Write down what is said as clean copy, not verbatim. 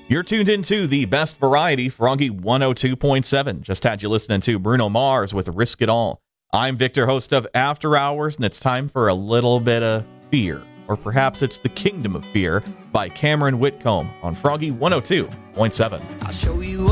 You're tuned into the best variety, Froggy 102.7. Just had you listening to Bruno Mars with Risk It All. I'm Victor, host of After Hours, and it's time for a little bit of fear. Or perhaps it's The Kingdom of Fear by Cameron Whitcomb on Froggy 102.7. I'll show you